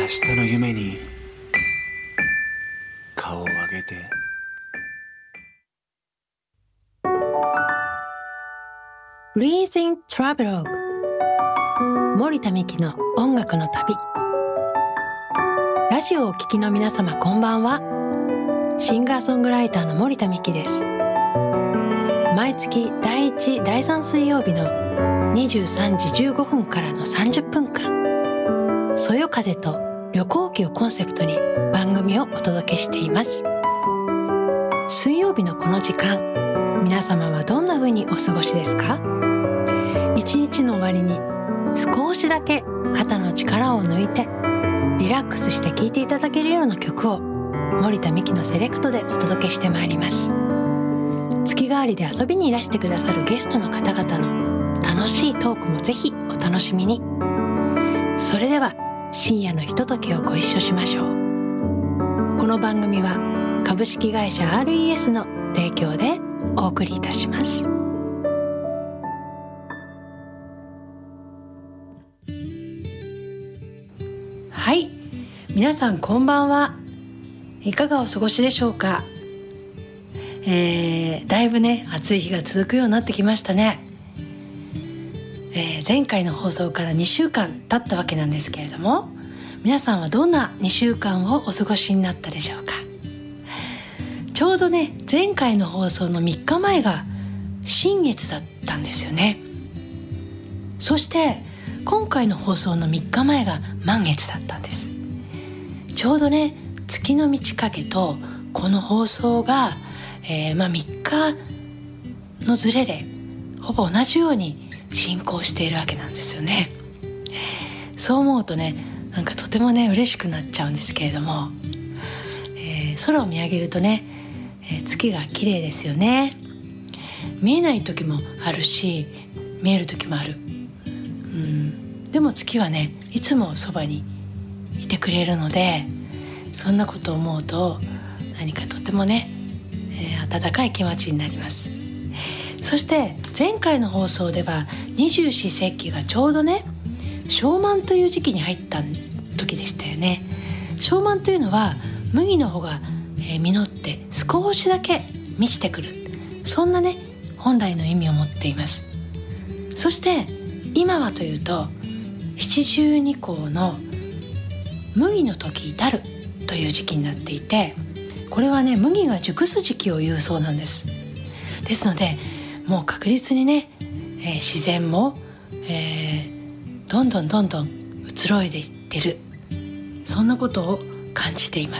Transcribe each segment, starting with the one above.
明日の夢に顔を上げて。 Breathing Travelogue 森田美希の音楽の旅。ラジオをお聞きの皆様こんばんは。シンガーソングライターの森田美希です。毎月第1、第3水曜日の23時15分からの30分間、そよ風と旅行記をコンセプトに番組をお届けしています。水曜日のこの時間、皆様はどんな風にお過ごしですか？一日の終わりに少しだけ肩の力を抜いてリラックスして聴いていただけるような曲を森田美希のセレクトでお届けしてまいります。月替わりで遊びにいらしてくださるゲストの方々の楽しいトークもぜひお楽しみに。それでは深夜のひとときをご一緒しましょう。この番組は株式会社 RES の提供でお送りいたします。はい、皆さんこんばんは。いかがお過ごしでしょうか？だいぶね暑い日が続くようになってきましたね。前回の放送から2週間経ったわけなんですけれども、皆さんはどんな2週間をお過ごしになったでしょうか？ちょうどね前回の放送の3日前が新月だったんですよね。そして今回の放送の3日前が満月だったんです。ちょうどね月の満ち欠けとこの放送が、3日のズレでほぼ同じように進行しているわけなんですよね。そう思うとねなんかとてもね嬉しくなっちゃうんですけれども、空を見上げるとね、月が綺麗ですよね。見えない時もあるし見える時もある。でも月はねいつもそばにいてくれるので、そんなことを思うと何かとてもね、温かい気持ちになります。そして前回の放送では二十四節気がちょうどね小満という時期に入った時でしたよね。小満というのは麦の穂が、実って少しだけ満ちてくる、そんなね本来の意味を持っています。そして今はというと七十二候の麦の時至るという時期になっていて、これはね麦が熟す時期を言うそうなんです。ですのでもう確実にね、自然も、どんどん移ろいでいってる、そんなことを感じています。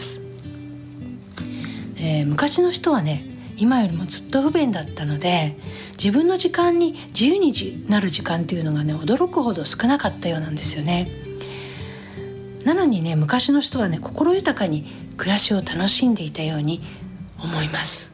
昔の人はね今よりもずっと不便だったので、自分の時間に自由になる時間っていうのがね驚くほど少なかったようなんですよね。なのにね昔の人はね心豊かに暮らしを楽しんでいたように思います。